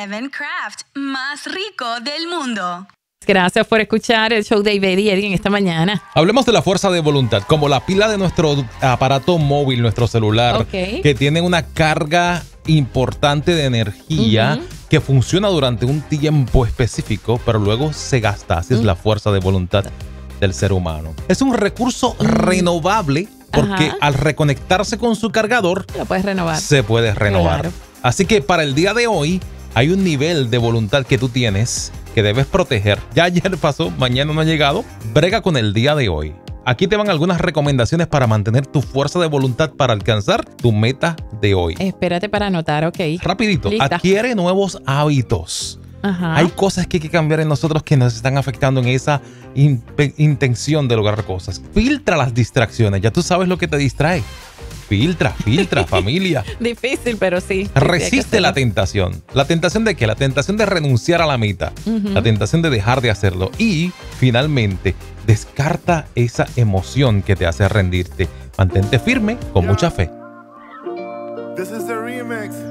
Evan Craft, más rico del mundo. Gracias por escuchar el show de Ivette y Eddie en esta mañana. Hablemos de la fuerza de voluntad, como la pila de nuestro aparato móvil, nuestro celular, que tiene una carga importante de energía que funciona durante un tiempo específico, pero luego se gasta. Así es la fuerza de voluntad del ser humano. Es un recurso renovable porque al reconectarse con su cargador, lo puedes renovar. Se puede renovar. Claro. Así que para el día de hoy hay un nivel de voluntad que tú tienes que debes proteger. Ya ayer pasó, mañana no ha llegado. Brega con el día de hoy. Aquí te van algunas recomendaciones para mantener tu fuerza de voluntad para alcanzar tu meta de hoy. Espérate para anotar, ok. Rapidito, Lista. adquiere nuevos hábitos. Ajá. Hay cosas que hay que cambiar en nosotros que nos están afectando en esa intención de lograr cosas. Filtra las distracciones. Ya tú sabes lo que te distrae. Filtra, familia. Difícil, pero sí. Resiste la tentación. ¿La tentación de qué? La tentación de renunciar a la meta. La tentación de dejar de hacerlo. Y, finalmente, descarta esa emoción que te hace rendirte. Mantente firme con mucha fe. This is the remix.